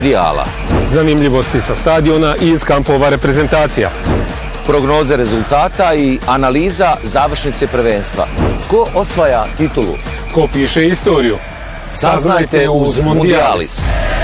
Mondijala. Zanimljivosti sa stadiona i iz kampova reprezentacija. Prognoze rezultata i analiza završnice prvenstva. Ko osvaja titulu? Ko piše istoriju? Saznajte uz Mondijalis.